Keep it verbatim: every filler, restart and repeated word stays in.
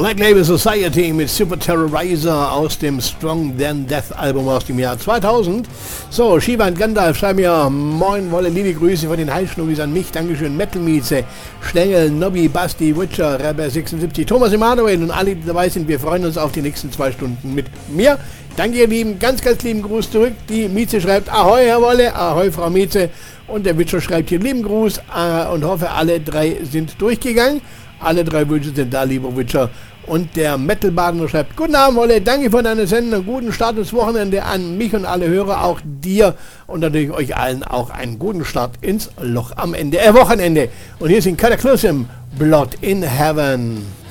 Black Label Society mit Super Terrorizer aus dem Strong Than Death Album aus dem Jahr zweitausend. So, Shiva und Gandalf schreiben mir: Moin, Wolle, liebe Grüße von den Heilschnubbis an mich. Dankeschön, Metal Mieze, Stengel, Nobby, Basti, Witcher, Rebel sechsundsiebzig, Thomas Emanuel und alle, die dabei sind. Wir freuen uns auf die nächsten zwei Stunden mit mir. Danke, ihr Lieben. Ganz, ganz lieben Gruß zurück. Die Mieze schreibt: Ahoi, Herr Wolle, Ahoi, Frau Mieze. Und der Witcher schreibt hier lieben Gruß äh, und hoffe, alle drei sind durchgegangen. Alle drei Wünsche sind da, lieber Witcher. Und der Metal-Badener schreibt: Guten Abend, Wolle, danke für deine Sendung, guten Start ins Wochenende an mich und alle Hörer, auch dir und natürlich euch allen auch einen guten Start ins Loch am Ende, äh, Wochenende. Und hier sind Cataclysm, Blood in Heaven.